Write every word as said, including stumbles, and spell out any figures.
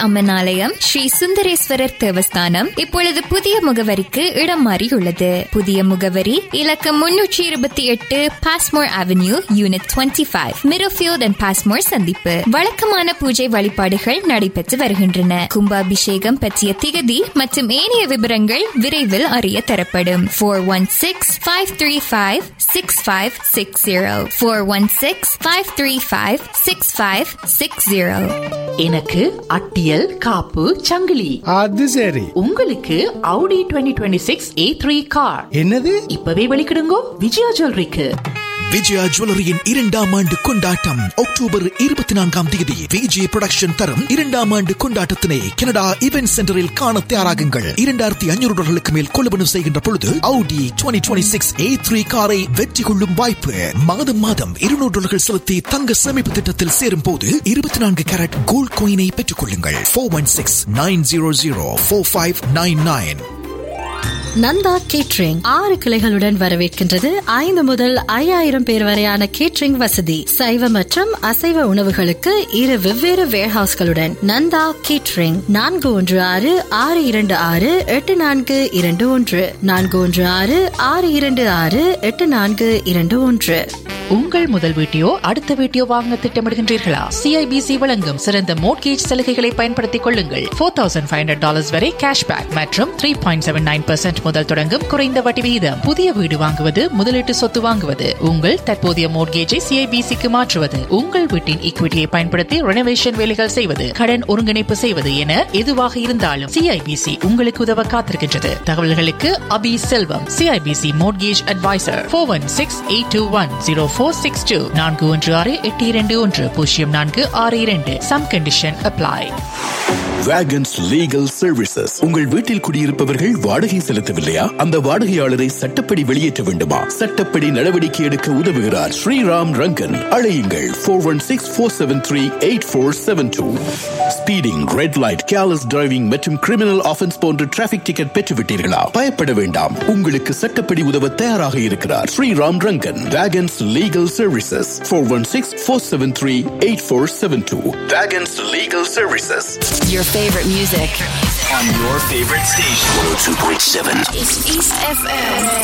அம்மன் ஆலயம், ஸ்ரீ சுந்தரேஸ்வரர் தேவஸ்தானம் இப்பொழுது புதிய முகவரிக்கு இடம் மாறியுள்ளது. புதிய முகவரி இலக்கம் முன்னூற்றி இருபத்தி எட்டு Passmore avenue, unit twenty five, மிரோஃபியோட் and Passmore சந்திப்பு. வழக்கமான பூஜை வழிபாடுகள் நடைபெற்று வருகின்றன. கும்பாபிஷேகம் பற்றிய திகதி மற்றும் ஏனைய விவரங்கள் விரைவில் அறிய தரப்படும். Four one six five three five six five six zero four one six five three five six five six zero. எனக்கு அட்டியல் காப்பு சங்கிலி. அது சரி. உங்களுக்கு Audi twenty twenty-six A three car. என்னது? இப்பவே வெளிக்கிடுங்கோ விஜயா ஜுவல்லரிக்கு. விஜயா ஜுவல்லரியின் இரண்டாம் ஆண்டு கொண்டாட்டம் அக்டோபர் இருபத்தி நான்காம் தேதி விஜய் புரொடக்ஷன் தரும் இரண்டாம் ஆண்டு கொண்டாட்டத்தினை கனடா இவென்ட் சென்டரில் காண தயாராகுங்கள். இரண்டாயிரத்தி ஐநூறு டாலர்களுக்கு மேல் கொள்வனவு செய்கின்ற பொழுது Audi twenty twenty-six A three காரை வெற்றி கொள்ளும் வாய்ப்பு. மாதம் மாதம் இருநூறு டாலர்கள் செலுத்தி தங்க சேமிப்பு திட்டத்தில் சேரும் போது இருபத்தி நான்கு கேரட் கோல்ட் காயினை பெற்றுக் கொள்ளுங்கள். Four one six nine zero zero four five nine nine. Nanda catering ஆறு கிளைகளுடன் வரவேற்கின்றது. ஐந்து முதல் ஐயாயிரம் பேர் வரையான கேட்ரிங் வசதி. சைவ மற்றும் அசைவ உணவுகளுக்கு இரு வெவ்வேறு வேர்ஹவுஸ்களுடன் நந்தா கேட்ரிங். நான்கு ஒன்று ஆறு ஆறு இரண்டு ஆறு எட்டு நான்கு இரண்டு ஒன்று நான்கு ஒன்று ஆறு ஆறு இரண்டு ஆறு எட்டு நான்கு இரண்டு ஒன்று. உங்கள் முதல் வீட்டையோ அடுத்த வீட்டையோ வாங்க திட்டமிடுகின்றீர்களா? சிஐபிசி வழங்கும் சிறந்த மோட்கேஜ் சலுகைகளை பயன்படுத்திக் கொள்ளுங்கள். Four thousand five hundred dollars வரை கேஷ்பேக் மற்றும் three point seven nine percent முதல் தொடங்கும் குறைந்த வட்டி விகிதம். புதிய வீடு வாங்குவது, முதலீட்டு சொத்து வாங்குவது, உங்கள் தற்போதைய மோட்கேஜை சிஐபிசிக்கு மாற்றுவது, உங்கள் வீட்டின் ஈக்விட்டியை பயன்படுத்தி ரெனோவேஷன் வேலைகள் செய்வது, கடன் ஒருங்கிணைப்பு செய்வது என எதுவாக இருந்தாலும் சிஐபிசி உங்களுக்கு உதவ காத்திருக்கின்றது. தகவல்களுக்கு அபி செல்வம், CIBC mortgage advisor. Four one six eight two one zero four six two நான்கு ஒன்று ஆறு எட்டு இரண்டு ஒன்று பூஜ்ஜியம் நான்கு ஆறு இரண்டு. Some condition apply. வேகன்ஸ் legal services. உங்கள் வீட்டில் குடியிருப்பவர்கள் வாடகை செலுத்தவில்லையா? அந்த வாடகையாளரை சட்டப்படி வெளியேற்ற வேண்டுமா? சட்டப்படி நடவடிக்கை எடுக்க உதவுகிறார் ஸ்ரீராம் ரங்கன். அழையுங்கள் four one six four seven three eight four seven two. Speeding, red light, careless driving மற்றும் கிரிமினல் ஆஃபென்ஸ் போன்ற டிராபிக் டிக்கெட் பெற்றுவிட்டீர்களா? பயப்பட வேண்டாம், உங்களுக்கு சட்டப்படி உதவ தயாராக இருக்கிறார் Sriram Rangan. வேகன்ஸ் legal services four one six four seven three eight four seven two. வேகன்ஸ் legal services. Your favorite music on your favorite station. one oh two point seven. It's East F M.